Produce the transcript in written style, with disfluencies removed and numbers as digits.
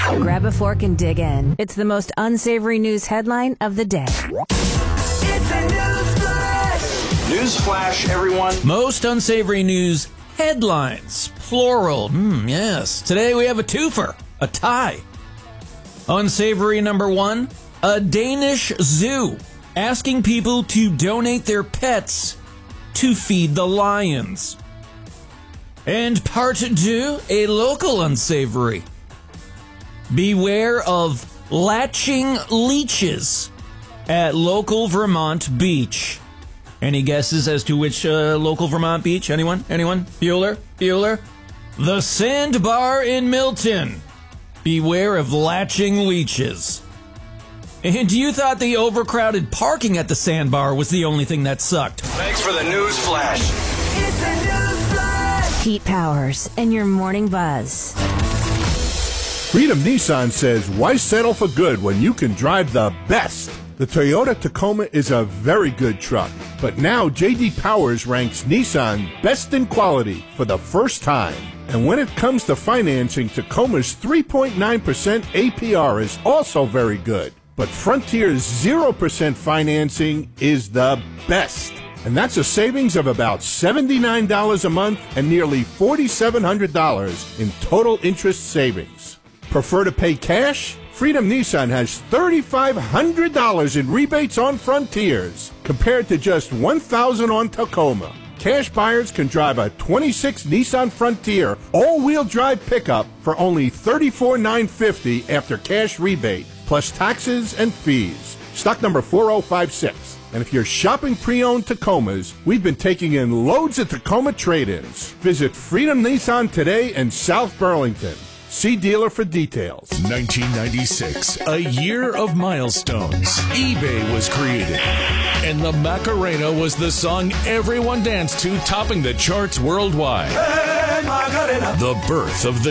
Grab a fork and dig in. It's the most unsavory news headline of the day. It's a news flash. Newsflash, everyone. Most unsavory news headlines. Plural. Yes. Today we have a twofer. A tie. Unsavory number 1. A Danish zoo asking people to donate their pets to feed the lions. And part 2, a local unsavory. Beware of latching leeches at local Vermont beach. Any guesses as to which local Vermont beach? Anyone? Bueller? The Sandbar in Milton. Beware of latching leeches. And you thought the overcrowded parking at the Sandbar was the only thing that sucked. Thanks for the news flash. It's a news flash. Pete Powers and your morning buzz. Freedom Nissan says, why settle for good when you can drive the best? The Toyota Tacoma is a very good truck, but now J.D. Powers ranks Nissan best in quality for the first time. And when it comes to financing, Tacoma's 3.9% APR is also very good. But Frontier's 0% financing is the best. And that's a savings of about $79 a month and nearly $4,700 in total interest savings. Prefer to pay cash? Freedom Nissan has $3,500 in rebates on Frontiers, compared to just $1,000 on Tacoma. Cash buyers can drive a 26 Nissan Frontier all-wheel drive pickup for only $34,950 after cash rebate, plus taxes and fees. Stock number 4056. And if you're shopping pre-owned Tacomas, we've been taking in loads of Tacoma trade-ins. Visit Freedom Nissan today in South Burlington. See dealer for details. 1996, a year of milestones. eBay was created, and the Macarena was the song everyone danced to, topping the charts worldwide. Hey, Macarena. The birth of the